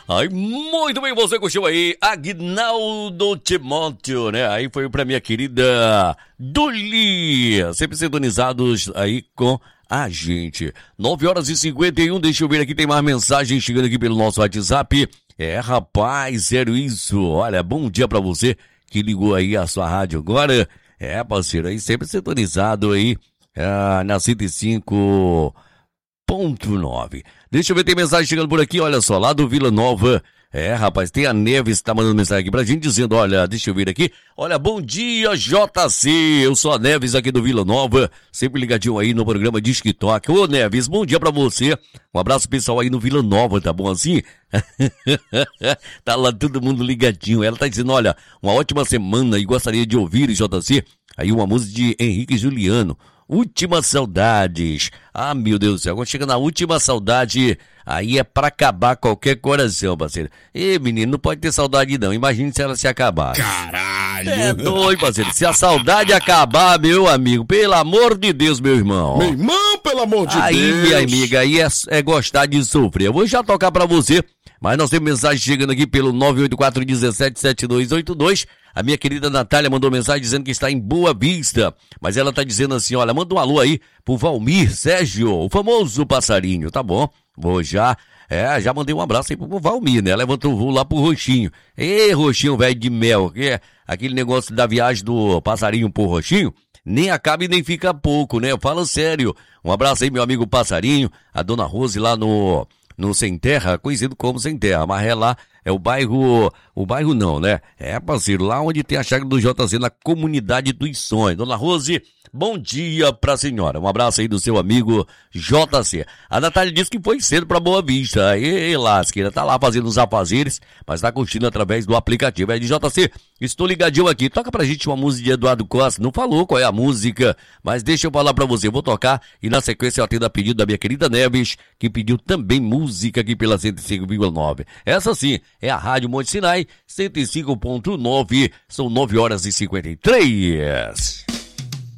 Ai, muito bem, você curtiu aí, Agnaldo Timóteo, né? Aí foi pra minha querida Duli, sempre sintonizados aí com a gente. 9h51, deixa eu ver aqui, tem mais mensagem chegando aqui pelo nosso WhatsApp. Rapaz, sério isso, olha, bom dia pra você que ligou aí a sua rádio agora. Parceiro, aí sempre sintonizado aí na 105.9. Deixa eu ver, tem mensagem chegando por aqui, olha só, lá do Vila Nova. Rapaz, tem a Neves que tá mandando mensagem aqui pra gente dizendo, olha, deixa eu ver aqui. Olha, bom dia, JC, eu sou a Neves aqui do Vila Nova, sempre ligadinho aí no programa de TikTok. Ô, Neves, bom dia pra você. Um abraço pessoal aí no Vila Nova, tá bom assim? Tá lá todo mundo ligadinho. Ela tá dizendo, olha, uma ótima semana e gostaria de ouvir, JC, aí uma música de Henrique Juliano. Últimas saudades. Ah, meu Deus do céu, quando chega na última saudade, aí é pra acabar qualquer coração, parceiro. Menino, não pode ter saudade não, imagine se ela se acabar. Caralho! É doido, parceiro, se a saudade acabar, meu amigo, pelo amor de Deus, meu irmão. Meu irmão, pelo amor de Deus! Aí, minha amiga, aí é gostar de sofrer. Eu vou já tocar pra você, mas nós temos mensagem chegando aqui pelo 984-177282. A minha querida Natália mandou mensagem dizendo que está em Boa Vista, mas ela tá dizendo assim, olha, manda um alô aí pro Valmir Sérgio, o famoso passarinho, tá bom? Vou já mandei um abraço aí pro Valmir, né? Levantou o voo lá pro Roxinho. Roxinho velho de mel, que é aquele negócio da viagem do passarinho pro Roxinho, nem acaba e nem fica pouco, né? Eu falo sério. Um abraço aí, meu amigo passarinho, a dona Rose lá no Sem Terra, conhecido como Sem Terra, mas lá é o bairro não, né? Parceiro, lá onde tem a chácara do JC, na Comunidade dos Sonhos. Dona Rose, bom dia pra senhora. Um abraço aí do seu amigo JC. A Natália disse que foi cedo pra Boa Vista. Lasqueira, tá lá fazendo os afazeres, mas tá curtindo através do aplicativo. De JC, estou ligadinho aqui. Toca pra gente uma música de Eduardo Costa. Não falou qual é a música, mas deixa eu falar pra você. Eu vou tocar e na sequência eu atendo a pedido da minha querida Neves, que pediu também música aqui pela 105,9. Essa sim é a Rádio Monte Sinai, 105.9, são 9h53.